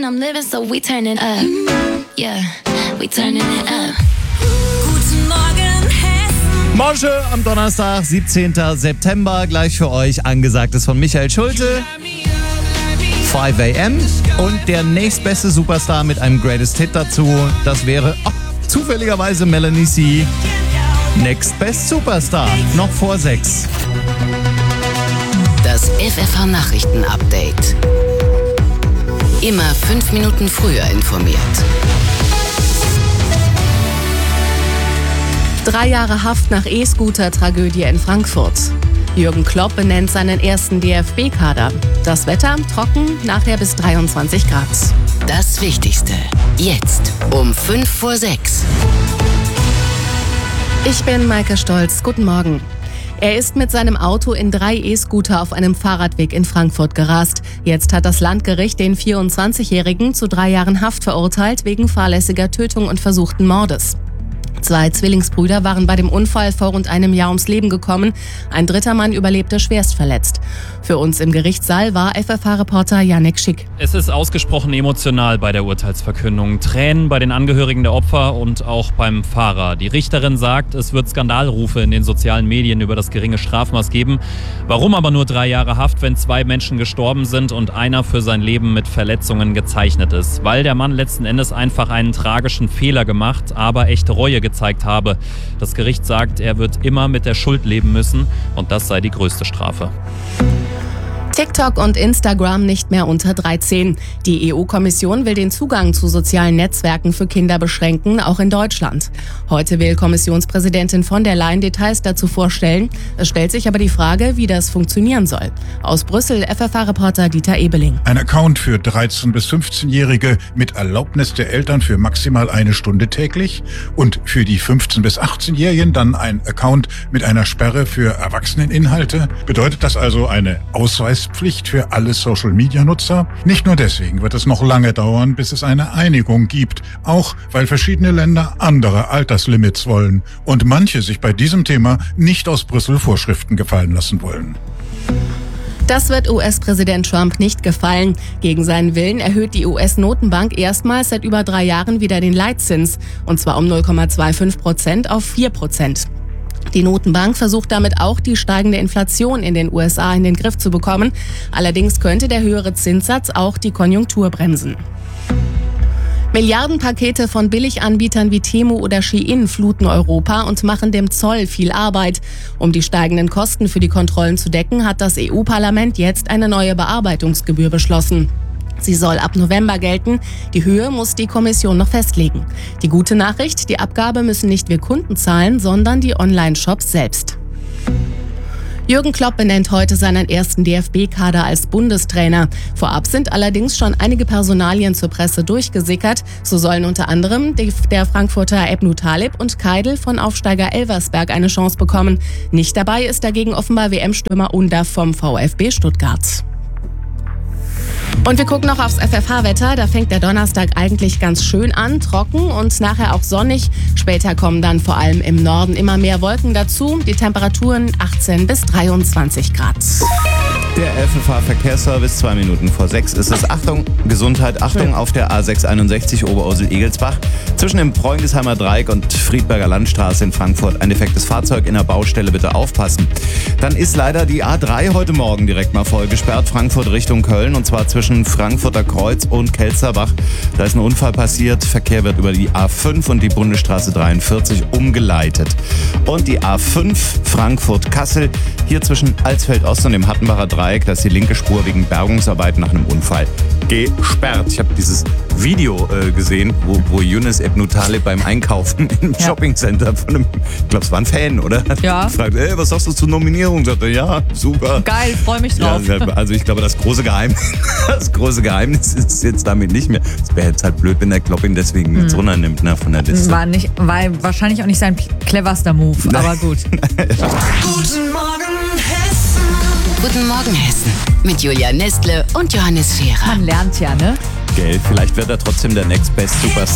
and I'm living, so we turning up. Yeah, we turning it up. Guten Morgen, Hessen. Morgen am Donnerstag, 17. September. Gleich für euch angesagt ist von Michael Schulte. 5 AM. Und der nächstbeste Superstar mit einem Greatest Hit dazu, das wäre zufälligerweise Melanie C. Next Best Superstar. Noch vor 6. Das FFH Nachrichten Update. Immer 5 Minuten früher informiert. 3 Jahre Haft nach E-Scooter-Tragödie in Frankfurt. Jürgen Klopp benennt seinen ersten DFB-Kader. Das Wetter trocken, nachher bis 23 Grad. Das Wichtigste. Jetzt um 5 vor 6. Ich bin Maike Stolz. Guten Morgen. Er ist mit seinem Auto in 3 E-Scooter auf einem Fahrradweg in Frankfurt gerast. Jetzt hat das Landgericht den 24-Jährigen zu 3 Jahren Haft verurteilt wegen fahrlässiger Tötung und versuchten Mordes. 2 Zwillingsbrüder waren bei dem Unfall vor rund einem Jahr ums Leben gekommen. Ein dritter Mann überlebte schwerst verletzt. Für uns im Gerichtssaal war FFH-Reporter Janek Schick. Es ist ausgesprochen emotional bei der Urteilsverkündung. Tränen bei den Angehörigen der Opfer und auch beim Fahrer. Die Richterin sagt, es wird Skandalrufe in den sozialen Medien über das geringe Strafmaß geben. Warum aber nur 3 Jahre Haft, wenn 2 Menschen gestorben sind und einer für sein Leben mit Verletzungen gezeichnet ist? Weil der Mann letzten Endes einfach einen tragischen Fehler gemacht, aber echte Reue gezeigt habe. Das Gericht sagt, er wird immer mit der Schuld leben müssen und das sei die größte Strafe. TikTok und Instagram nicht mehr unter 13. Die EU-Kommission will den Zugang zu sozialen Netzwerken für Kinder beschränken, auch in Deutschland. Heute will Kommissionspräsidentin von der Leyen Details dazu vorstellen. Es stellt sich aber die Frage, wie das funktionieren soll. Aus Brüssel FFH-Reporter Dieter Ebeling. Ein Account für 13- bis 15-Jährige mit Erlaubnis der Eltern für maximal 1 Stunde täglich und für die 15- bis 18-Jährigen dann ein Account mit einer Sperre für Erwachseneninhalte. Bedeutet das also eine Ausweispflicht für alle Social-Media-Nutzer? Nicht nur deswegen wird es noch lange dauern, bis es eine Einigung gibt, auch weil verschiedene Länder andere Alterslimits wollen und manche sich bei diesem Thema nicht aus Brüssel Vorschriften gefallen lassen wollen. Das wird US-Präsident Trump nicht gefallen. Gegen seinen Willen erhöht die US-Notenbank erstmals seit über 3 Jahren wieder den Leitzins, und zwar um 0,25% auf 4%. Die Notenbank versucht damit auch, die steigende Inflation in den USA in den Griff zu bekommen. Allerdings könnte der höhere Zinssatz auch die Konjunktur bremsen. Milliardenpakete von Billiganbietern wie Temu oder Shein fluten Europa und machen dem Zoll viel Arbeit. Um die steigenden Kosten für die Kontrollen zu decken, hat das EU-Parlament jetzt eine neue Bearbeitungsgebühr beschlossen. Sie soll ab November gelten. Die Höhe muss die Kommission noch festlegen. Die gute Nachricht, die Abgabe müssen nicht wir Kunden zahlen, sondern die Online-Shops selbst. Jürgen Klopp benennt heute seinen ersten DFB-Kader als Bundestrainer. Vorab sind allerdings schon einige Personalien zur Presse durchgesickert. So sollen unter anderem der Frankfurter Ebnu Talib und Keidel von Aufsteiger Elversberg eine Chance bekommen. Nicht dabei ist dagegen offenbar WM-Stürmer Undav vom VfB Stuttgart. Und wir gucken noch aufs FFH-Wetter. Da fängt der Donnerstag eigentlich ganz schön an, trocken und nachher auch sonnig. Später kommen dann vor allem im Norden immer mehr Wolken dazu. Die Temperaturen 18 bis 23 Grad. Der FFH-Verkehrsservice, 2 Minuten vor 6 ist es. Achtung, Gesundheit, Achtung auf der A661 Oberursel-Egelsbach. Zwischen dem Bräunisheimer Dreieck und Friedberger Landstraße in Frankfurt ein defektes Fahrzeug in der Baustelle, bitte aufpassen. Dann ist leider die A3 heute Morgen direkt mal voll gesperrt, Frankfurt Richtung Köln, und zwar zwischen Frankfurter Kreuz und Kelzerbach. Da ist ein Unfall passiert, Verkehr wird über die A5 und die Bundesstraße 43 umgeleitet. Und die A5 Frankfurt-Kassel, hier zwischen Alsfeld-Ost und dem Hattenbacher Dreieck, da ist die linke Spur wegen Bergungsarbeiten nach einem Unfall gesperrt. Ich habe dieses Video gesehen, wo Yunus Ebnu Talib beim Einkaufen im Shoppingcenter von einem, ich glaube es war ein Fan, oder? Ja. Gefragt, was sagst du zur Nominierung? Sagt er, ja, super. Geil, freue mich drauf. Ja, also ich glaube, das große Geheimnis ist jetzt damit nicht mehr. Es wäre jetzt halt blöd, wenn der Klopp ihn deswegen jetzt runternimmt, ne, von der Liste. War wahrscheinlich auch nicht sein cleverster Move, aber gut. Guten Morgen, Hessen. Guten Morgen, Hessen. Mit Julia Nestle und Johannes Scherer. Man lernt ja, ne? Gell, vielleicht wird er trotzdem der Next Best Superstar.